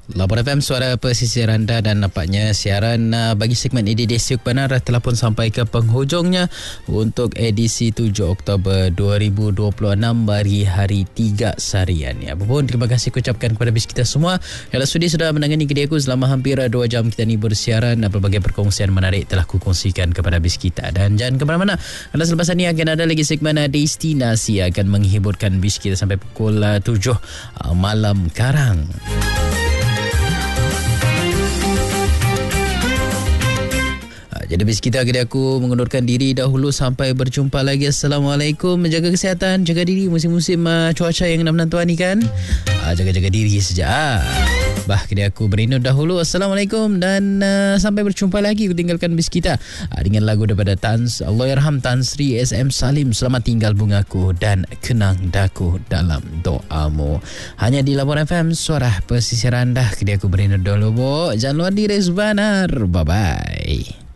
Laporan FM Suara Pesisir anda dan nampaknya siaran bagi segmen ini di Siuk Benar telah pun sampai ke penghujungnya untuk edisi 7 Oktober 2026 bagi hari 3 seharian. Apa pun terima kasih ucapkan kepada bis kita semua yang sudi sudah menangani kediaku selama hampir 2 jam kita ni bersiaran. Berbagai perkongsian menarik telah kukongsikan kepada bis kita. Dan jangan ke mana-mana, kerana selepas ini akan ada lagi segmen Destinasi akan menghiburkan bis kita sampai pukul 7 malam karang. Jadi bis kita kini aku mengundurkan diri dahulu sampai berjumpa lagi. Assalamualaikum. Menjaga kesihatan, jaga diri musim-musim cuaca yang menentuan ni kan. Jaga-jaga diri saja. Kini aku berindu dahulu. Assalamualaikum dan sampai berjumpa lagi. Aku tinggalkan bis kita dengan lagu daripada Allahyarham Tan Sri SM Salim. Selamat tinggal bungaku dan kenang daku dalam doamu. Hanya di Laporan FM Suara Pesisir anda. Kini aku berindu dahulu. Jangan lupa diri sebenar. Bye-bye.